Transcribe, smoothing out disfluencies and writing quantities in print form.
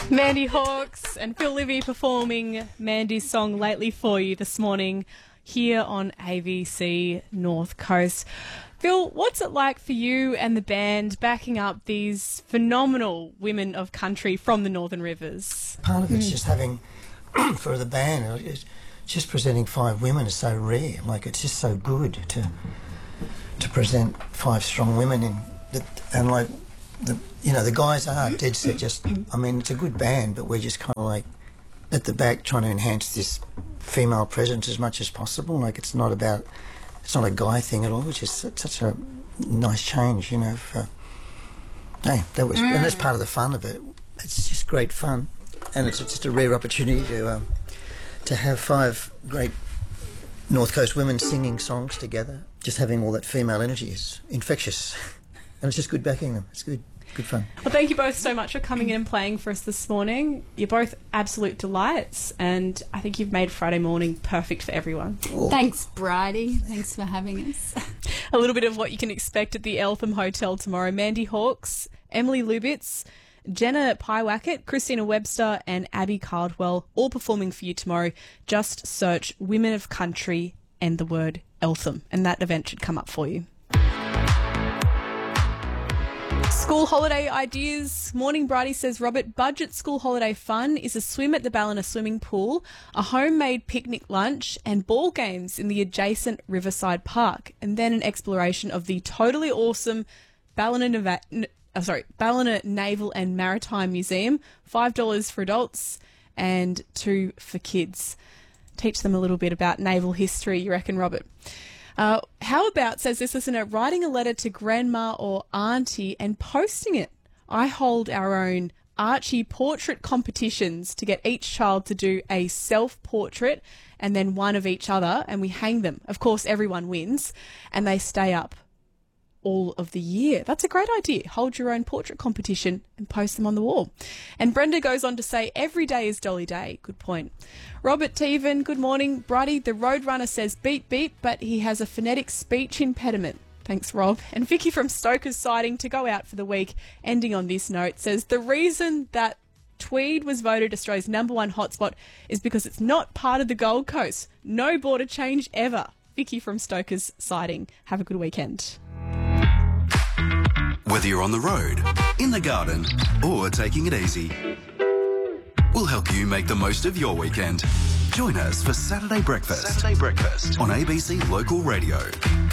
Mandy Hawks and Phil Livy performing Mandy's song Lately for you this morning here on ABC North Coast. Phil, what's it like for you and the band backing up these phenomenal women of country from the Northern Rivers? Part of it's just having, for the band, it's just presenting 5 women is so rare. Like, it's just so good to present 5 strong women and like, the guys are dead set. Just, I mean, it's a good band, but we're just kind of like at the back trying to enhance this female presence as much as possible. Like, it's not a guy thing at all, which is such a nice change, you know. And that's part of the fun of it. It's just great fun, and it's just a rare opportunity to have 5 great North Coast women singing songs together. Just having all that female energy is infectious, and it's just good backing them. It's good fun. Well, thank you both so much for coming in and playing for us this morning. You're both absolute delights, and I think you've made Friday morning perfect for everyone. Oh. Thanks, Bridie. Thanks for having us. A little bit of what you can expect at the Eltham Hotel tomorrow. Mandy Hawks, Emily Lubitz, Jenna Pyewackett, Christina Webster and Abby Cardwell all performing for you tomorrow. Just search Women of Country and the word Eltham, and that event should come up for you. School holiday ideas. Morning Bridie says, Robert, budget school holiday fun is a swim at the Ballina swimming pool, a homemade picnic lunch and ball games in the adjacent Riverside Park, and then an exploration of the totally awesome Ballina Naval and Maritime Museum. $5 for adults and $2 for kids. Teach them a little bit about naval history, you reckon, Robert? How about, says this listener, writing a letter to grandma or auntie and posting it? I hold our own Archie portrait competitions to get each child to do a self-portrait and then one of each other, and we hang them. Of course, everyone wins, and they stay up all of the year. That's a great idea. Hold your own portrait competition and post them on the wall. And Brenda goes on to say, every day is Dolly Day. Good point. Robert Teven, good morning. Bridie, the Roadrunner says beep beep, but he has a phonetic speech impediment. Thanks, Rob. And Vicky from Stoker's Siding, to go out for the week, ending on this note, says the reason that Tweed was voted Australia's #1 hotspot is because it's not part of the Gold Coast. No border change ever. Vicky from Stoker's Siding. Have a good weekend. Whether you're on the road, in the garden, or taking it easy, we'll help you make the most of your weekend. Join us for Saturday Breakfast on ABC Local Radio.